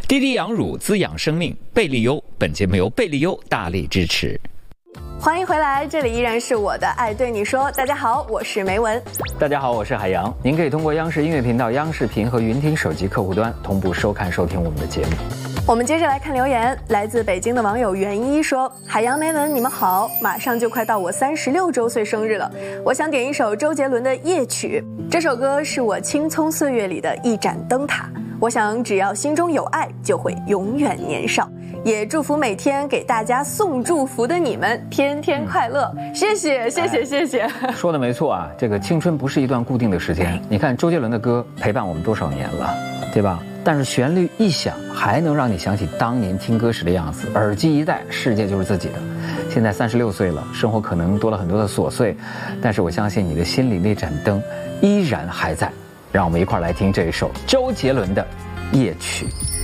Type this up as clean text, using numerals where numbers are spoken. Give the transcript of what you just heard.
滴滴养乳滋养生命，贝利优。本节目由贝利优大力支持。 欢迎回来，这里依然是我的爱对你说。大家好，我是梅文。 大家好，我是海洋。您可以通过央视音乐频道、央视频和云听手机客户端同步收看收听我们的节目。 我们接着来看留言，来自北京的网友袁一说：海洋梅文，你们好，马上就快到我36周岁生日了，我想点一首周杰伦的《夜曲》，这首歌是我青葱岁月里的一盏灯塔。我想只要心中有爱，就会永远年少。也祝福每天给大家送祝福的你们天天快乐。谢谢。 说的没错啊，这个青春不是一段固定的时间。你看周杰伦的歌陪伴我们多少年了，对吧？但是旋律一响，还能让你想起当年听歌时的样子。耳机一戴，世界就是自己的。现在36岁了，生活可能多了很多的琐碎，但是我相信你的心里那盏灯依然还在。让我们一块儿来听这一首周杰伦的《夜曲》。